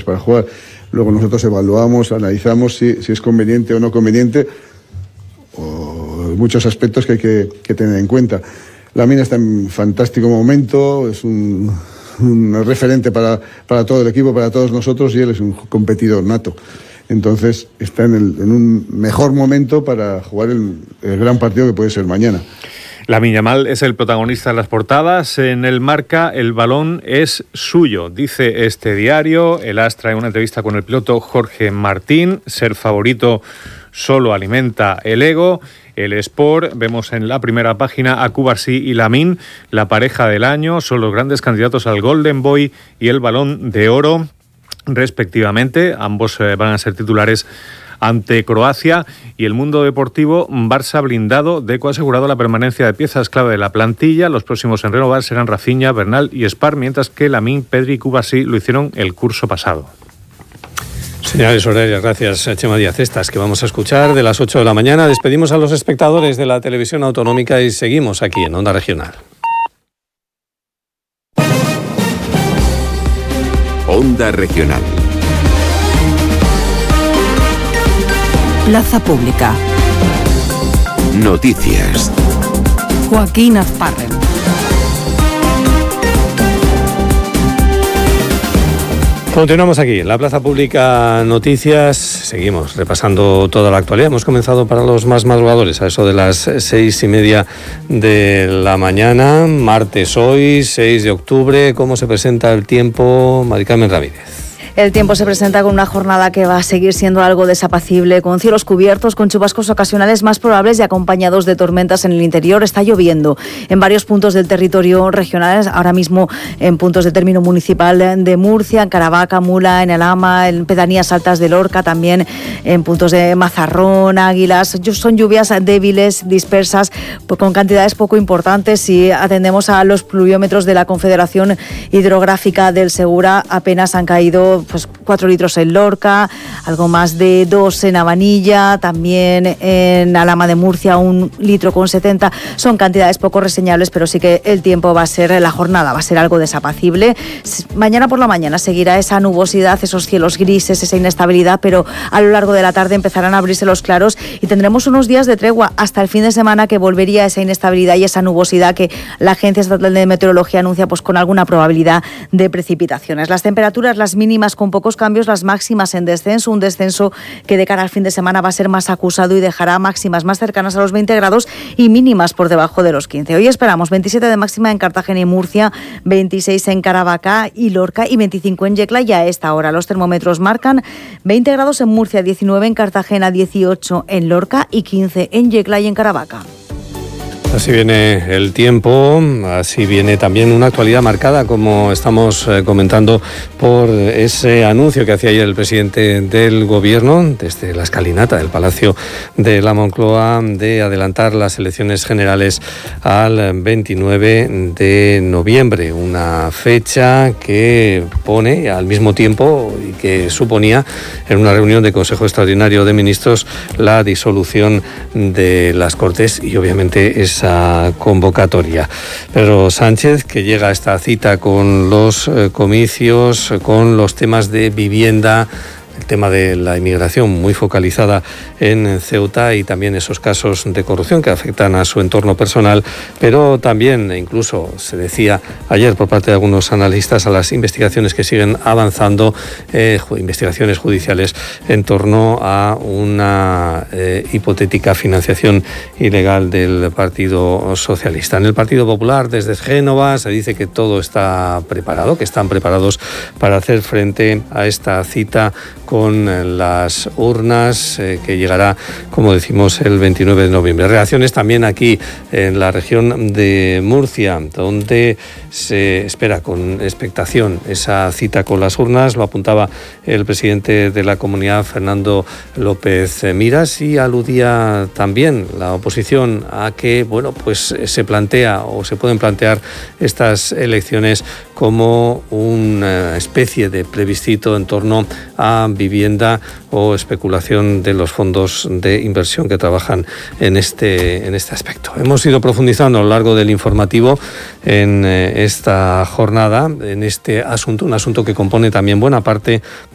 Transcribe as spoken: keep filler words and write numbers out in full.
para jugar. Luego nosotros evaluamos, analizamos si, si es conveniente o no conveniente, o muchos aspectos que hay que, que tener en cuenta. Lamine está en fantástico momento, es un, un referente para, para todo el equipo, para todos nosotros, y él es un competidor nato. Entonces está en, el, en un mejor momento para jugar el, el gran partido que puede ser mañana. Lamine Yamal es el protagonista de las portadas. En el Marca, el balón es suyo, dice este diario. El As trae una entrevista con el piloto Jorge Martín. Ser favorito solo alimenta el ego. El Sport, vemos en la primera página a Cubarsí y Lamine, la pareja del año, son los grandes candidatos al Golden Boy y el Balón de Oro, respectivamente. Ambos eh, van a ser titulares ante Croacia. Y el Mundo Deportivo, Barça blindado, Deco ha asegurado la permanencia de piezas clave de la plantilla. Los próximos en renovar serán Rafinha, Bernal y Spar, mientras que Lamine, Pedri y Cubarsí lo hicieron el curso pasado. Señales horarias, gracias Chema Díaz. Estas que vamos a escuchar de las ocho de la mañana. Despedimos a los espectadores de la televisión autonómica y seguimos aquí en Onda Regional. Onda Regional. Plaza Pública. Noticias. Joaquín Azparren. Continuamos aquí en la Plaza Pública Noticias. Seguimos repasando toda la actualidad. Hemos comenzado para los más madrugadores a eso de las seis y media de la mañana. Martes hoy, seis de octubre. ¿Cómo se presenta el tiempo? Mari Carmen Ramírez. El tiempo se presenta con una jornada que va a seguir siendo algo desapacible, con cielos cubiertos, con chubascos ocasionales más probables y acompañados de tormentas en el interior. Está lloviendo en varios puntos del territorio regional, ahora mismo en puntos de término municipal de Murcia, en Caravaca, Mula, en Alhama, en pedanías altas de Lorca, también en puntos de Mazarrón, Águilas. Son lluvias débiles, dispersas, con cantidades poco importantes. Si atendemos a los pluviómetros de la Confederación Hidrográfica del Segura, apenas han caído pues cuatro litros en Lorca, algo más de dos en Abanilla, también en Alhama de Murcia un litro con setenta. Son cantidades poco reseñables, pero sí que el tiempo va a ser, la jornada va a ser algo desapacible. Mañana por la mañana seguirá esa nubosidad, esos cielos grises, esa inestabilidad, pero a lo largo de la tarde empezarán a abrirse los claros y tendremos unos días de tregua hasta el fin de semana, que volvería esa inestabilidad y esa nubosidad que la Agencia Estatal de Meteorología anuncia pues con alguna probabilidad de precipitaciones. Las temperaturas, las mínimas con pocos cambios, las máximas en descenso, un descenso que de cara al fin de semana va a ser más acusado y dejará máximas más cercanas a los veinte grados y mínimas por debajo de los quince. Hoy esperamos veintisiete de máxima en Cartagena y Murcia, veintiséis en Caravaca y Lorca y veinticinco en Yecla, y a esta hora los termómetros marcan veinte grados en Murcia, diecinueve en Cartagena, dieciocho en Lorca y quince en Yecla y en Caravaca. Así viene el tiempo, así viene también una actualidad marcada, como estamos comentando, por ese anuncio que hacía ayer el presidente del Gobierno desde la escalinata del Palacio de la Moncloa de adelantar las elecciones generales al veintinueve de noviembre, una fecha que pone al mismo tiempo y que suponía en una reunión de Consejo Extraordinario de Ministros la disolución de las Cortes y obviamente esa convocatoria. Pedro Sánchez, que llega a esta cita con los eh, comicios, con los temas de vivienda, el tema de la inmigración muy focalizada en Ceuta y también esos casos de corrupción que afectan a su entorno personal, pero también, e incluso se decía ayer por parte de algunos analistas, a las investigaciones que siguen avanzando, eh, investigaciones judiciales en torno a una eh, hipotética financiación ilegal del Partido Socialista. En el Partido Popular, desde Génova, se dice que todo está preparado, que están preparados para hacer frente a esta cita con las urnas eh, que llegará, como decimos, el veintinueve de noviembre. Reacciones también aquí en la región de Murcia, donde se espera con expectación esa cita con las urnas. Lo apuntaba el presidente de la comunidad, Fernando López Miras, y aludía también la oposición a que, bueno, pues se plantea o se pueden plantear estas elecciones como una especie de plebiscito en torno a vivienda o especulación de los fondos de inversión que trabajan en este, en este aspecto. Hemos ido profundizando a lo largo del informativo en esta jornada, en este asunto, un asunto que compone también buena parte